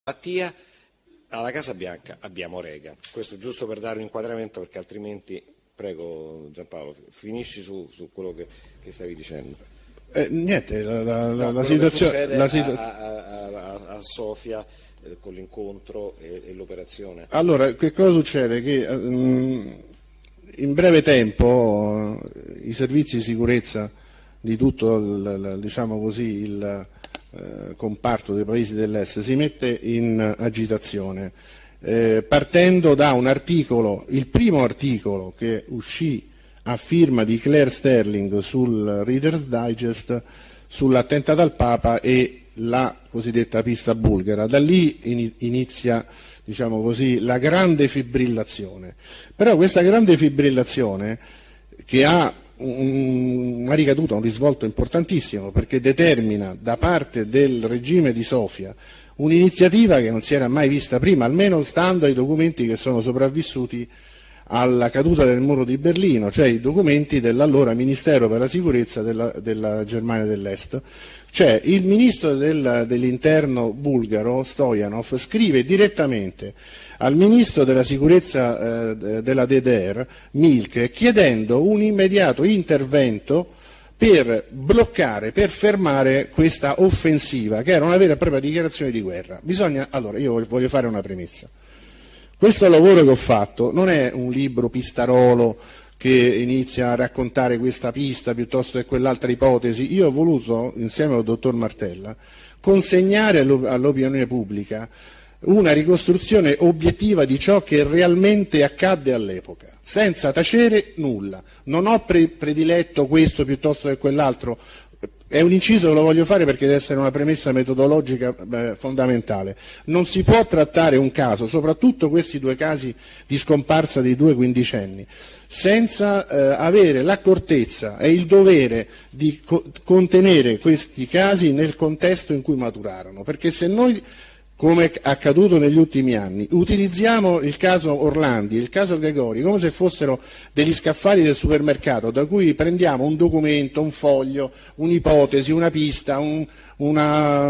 Mattia, alla Casa Bianca abbiamo Reagan. Questo giusto per dare un inquadramento, perché altrimenti, prego Giampaolo, finisci su quello che stavi dicendo. Niente, la situazione a Sofia con l'incontro e l'operazione. Allora, che cosa succede? Che in breve tempo i servizi di sicurezza di tutto il comparto dei paesi dell'est si mette in agitazione, partendo da un articolo, il primo articolo che uscì a firma di Claire Sterling sul Reader's Digest sull'attentato al Papa e la cosiddetta pista bulgara. Da lì inizia, la grande fibrillazione. Però questa grande fibrillazione, che ha una ricaduta, un risvolto importantissimo, perché determina da parte del regime di Sofia un'iniziativa che non si era mai vista prima, almeno stando ai documenti che sono sopravvissuti alla caduta del muro di Berlino, cioè i documenti dell'allora Ministero per la sicurezza della Germania dell'Est. Cioè il ministro dell'interno bulgaro, Stoyanov, scrive direttamente al ministro della sicurezza della DDR, Milke, chiedendo un immediato intervento per bloccare, per fermare questa offensiva, che era una vera e propria dichiarazione di guerra. Allora, io voglio fare una premessa. Questo lavoro che ho fatto non è un libro pistarolo che inizia a raccontare questa pista piuttosto che quell'altra ipotesi. Io ho voluto, insieme al dottor Martella, consegnare all'opinione pubblica una ricostruzione obiettiva di ciò che realmente accadde all'epoca, senza tacere nulla. Non ho prediletto questo piuttosto che quell'altro. È un inciso che lo voglio fare perché deve essere una premessa metodologica fondamentale. Non si può trattare un caso, soprattutto questi due casi di scomparsa dei due quindicenni, senza avere l'accortezza e il dovere di contenere questi casi nel contesto in cui maturarono. Perché se noi, come è accaduto negli ultimi anni, utilizziamo il caso Orlandi, il caso Gregori, come se fossero degli scaffali del supermercato da cui prendiamo un documento, un foglio, un'ipotesi, una pista, una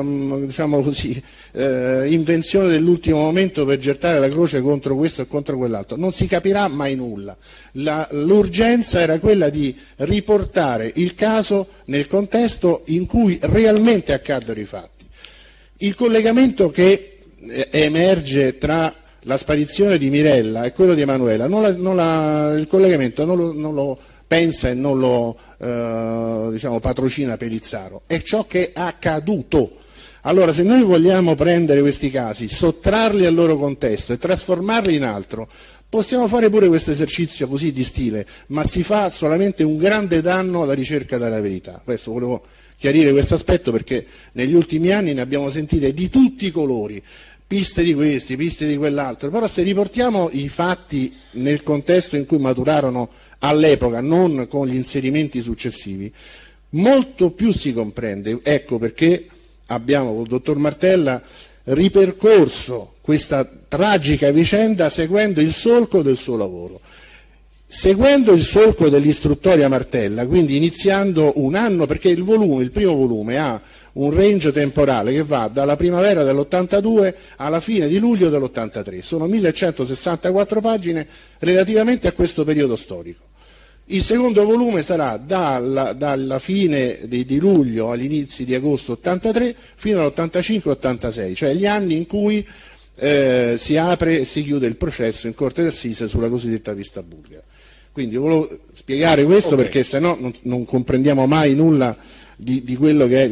invenzione dell'ultimo momento per gettare la croce contro questo e contro quell'altro, non si capirà mai nulla. L'urgenza era quella di riportare il caso nel contesto in cui realmente accaddero i fatti. Il collegamento che emerge tra la sparizione di Mirella e quello di Emanuela, il collegamento non lo pensa e non lo patrocina Pelizzaro, è ciò che è accaduto. Allora, se noi vogliamo prendere questi casi, sottrarli al loro contesto e trasformarli in altro, possiamo fare pure questo esercizio così di stile, ma si fa solamente un grande danno alla ricerca della verità. Questo volevo chiarire questo aspetto, perché negli ultimi anni ne abbiamo sentite di tutti i colori, piste di questi, piste di quell'altro, però se riportiamo i fatti nel contesto in cui maturarono all'epoca, non con gli inserimenti successivi, molto più si comprende. Ecco perché abbiamo col dottor Martella ripercorso questa tragica vicenda seguendo il solco del suo lavoro. Seguendo il solco dell'istruttoria Martella, quindi iniziando un anno, perché il primo volume ha un range temporale che va dalla primavera dell'82 alla fine di luglio dell'83, sono 1164 pagine relativamente a questo periodo storico. Il secondo volume sarà dalla fine di luglio agli inizi di agosto 83 fino all'85-86, cioè gli anni in cui si apre e si chiude il processo in Corte d'Assise sulla cosiddetta pista bulgara. Quindi volevo spiegare questo, perché se no non comprendiamo mai nulla di quello che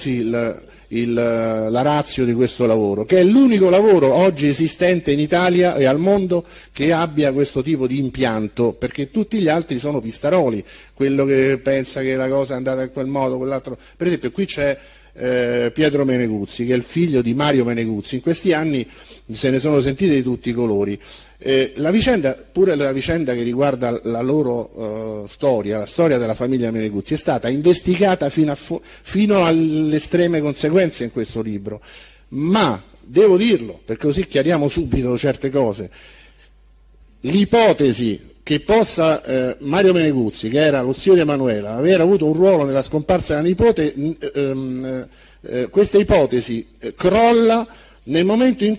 è la ratio di questo lavoro, che è l'unico lavoro oggi esistente in Italia e al mondo che abbia questo tipo di impianto, perché tutti gli altri sono pistaroli, quello che pensa che la cosa è andata in quel modo, quell'altro. Per esempio qui c'è Pietro Meneguzzi, che è il figlio di Mario Meneguzzi. In questi anni se ne sono sentite di tutti i colori. La vicenda che riguarda la loro storia, la storia della famiglia Meneguzzi, è stata investigata fino alle estreme conseguenze in questo libro, ma devo dirlo, perché così chiariamo subito certe cose, l'ipotesi che possa Mario Meneguzzi, che era lo zio di Emanuela, aver avuto un ruolo nella scomparsa della nipote, questa ipotesi crolla Nel momento in